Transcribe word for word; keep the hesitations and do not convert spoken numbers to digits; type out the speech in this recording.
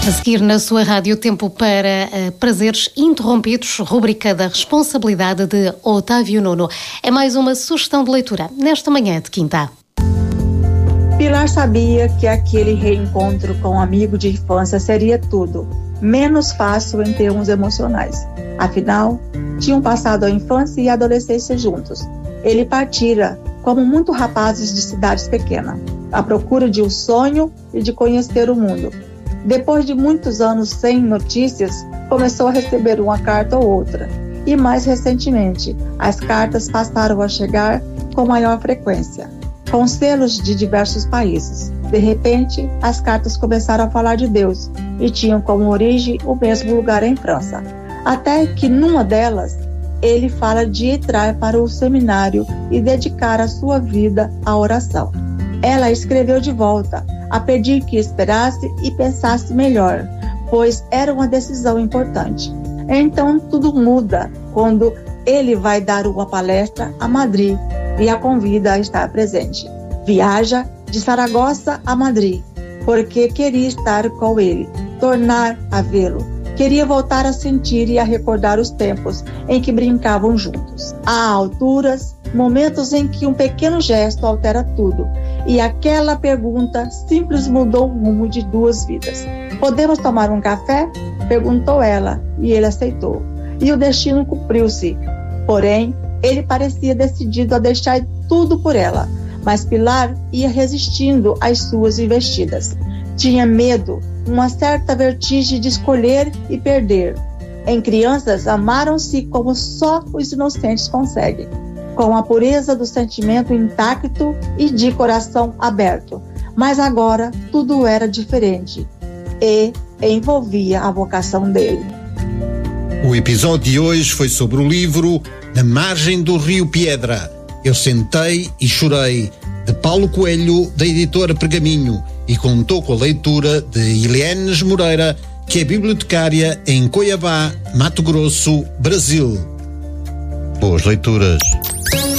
A seguir na sua rádio, tempo para uh, prazeres interrompidos, rubrica da responsabilidade de Otávio Nuno. É mais uma sugestão de leitura nesta manhã de quinta. Pilar sabia que aquele reencontro com um amigo de infância seria tudo, menos fácil em termos emocionais. Afinal, tinham passado a infância e a adolescência juntos. Ele partira, como muitos rapazes de cidades pequenas, à procura de um sonho e de conhecer o mundo. Depois de muitos anos sem notícias, começou a receber uma carta ou outra. E mais recentemente, as cartas passaram a chegar com maior frequência, com selos de diversos países. De repente, as cartas começaram a falar de Deus e tinham como origem o mesmo lugar em França. Até que numa delas, ele fala de entrar para o seminário e dedicar a sua vida à oração. Ela escreveu de volta, a pedir que esperasse e pensasse melhor, pois era uma decisão importante. Então tudo muda quando ele vai dar uma palestra a Madrid e a convida a estar presente. Viaja de Saragoça a Madrid, porque queria estar com ele, tornar a vê-lo. Queria voltar a sentir e a recordar os tempos em que brincavam juntos. Há alturas, momentos em que um pequeno gesto altera tudo, e aquela pergunta simples mudou o rumo de duas vidas. "Podemos tomar um café?" perguntou ela, e ele aceitou. E o destino cumpriu-se. Porém, ele parecia decidido a deixar tudo por ela, mas Pilar ia resistindo às suas investidas. Tinha medo, uma certa vertigem de escolher e perder. Em crianças, amaram-se como só os inocentes conseguem, com a pureza do sentimento intacto e de coração aberto. Mas agora tudo era diferente e envolvia a vocação dele. O episódio de hoje foi sobre o livro Na Margem do Rio Piedra. Eu Sentei e Chorei, de Paulo Coelho, da editora Pergaminho, e contou com a leitura de Ilienes Moreira, que é bibliotecária em Cuiabá, Mato Grosso, Brasil. Boas leituras.